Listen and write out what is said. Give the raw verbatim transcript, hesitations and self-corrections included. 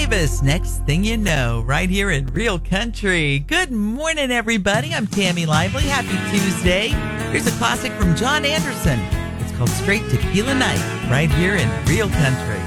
Davis. Next thing you know, right here in Real Country. Good morning, everybody. I'm Tammy Lively. Happy Tuesday. Here's a classic from John Anderson. It's called Straight Tequila Night, right here in Real Country.